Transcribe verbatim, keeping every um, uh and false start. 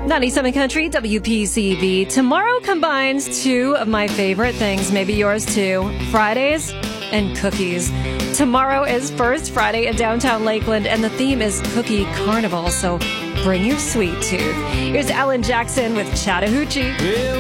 ninety-seven Country, W P C V. Tomorrow combines two of my favorite things, maybe yours too, Fridays and cookies. Tomorrow is First Friday in downtown Lakeland, and the theme is Cookie Carnival, so bring your sweet tooth. Here's Alan Jackson with Chattahoochee.